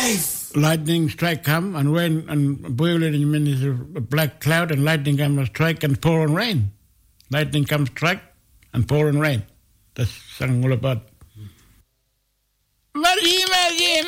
lightning strike come and rain and boiling means a black cloud and lightning come and strike and pour and rain. Lightning comes strike and pour and rain. That's song all about.